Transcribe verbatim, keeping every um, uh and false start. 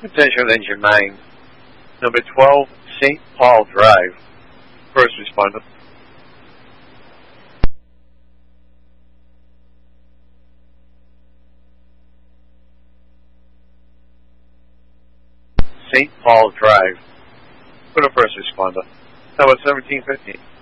Attention Engine nine, number twelve, Saint Paul Drive. First responder. Saint Paul Drive. For the first responder. Number seventeen fifteen.